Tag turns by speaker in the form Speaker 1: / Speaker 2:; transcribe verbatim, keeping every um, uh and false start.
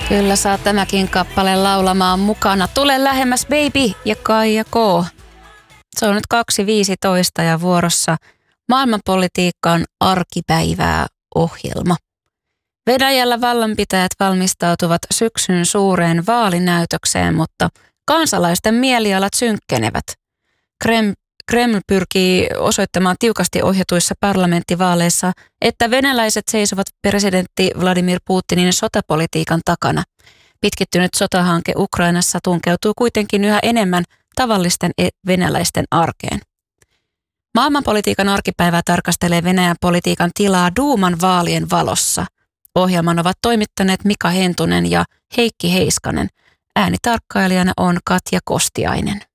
Speaker 1: Kyllä saa tämäkin kappale laulamaan mukana. Tule lähemmäs baby ja Kaija K. Se on nyt kaksi viisitoista ja vuorossa maailmanpolitiikan arkipäivää ohjelma. Venäjällä vallanpitäjät valmistautuvat syksyn suureen vaalinäytökseen, mutta kansalaisten mielialat synkkenevät. Krem, Kreml pyrkii osoittamaan tiukasti ohjatuissa parlamenttivaaleissa, että venäläiset seisovat presidentti Vladimir Putinin sotapolitiikan takana. Pitkittynyt sotahanke Ukrainassa tunkeutuu kuitenkin yhä enemmän tavallisten venäläisten arkeen. Maailmanpolitiikan arkipäivää tarkastelee Venäjän politiikan tilaa Duuman vaalien valossa. Ohjelman ovat toimittaneet Mika Hentunen ja Heikki Heiskanen. Äänitarkkailijana on Katja Kostiainen.